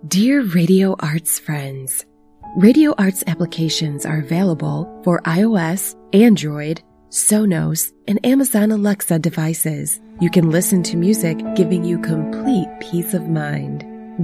Dear Radio Arts friends, Radio Arts applications are available for iOS, Android, Sonos, and Amazon Alexa devices. You can listen to music, giving you complete peace of mind.